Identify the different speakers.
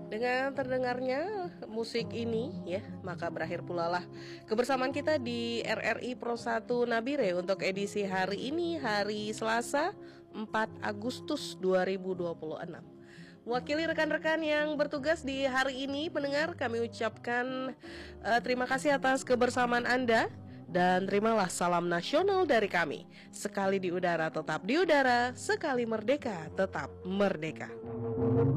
Speaker 1: Dengan terdengarnya musik ini ya, maka berakhir pula lah kebersamaan kita di RRI Pro 1 Nabire untuk edisi hari ini, hari Selasa 4 Agustus 2026. Wakili rekan-rekan yang bertugas di hari ini, pendengar, kami ucapkan terima kasih atas kebersamaan Anda. Dan terimalah salam nasional dari kami. Sekali di udara tetap di udara, sekali merdeka tetap merdeka.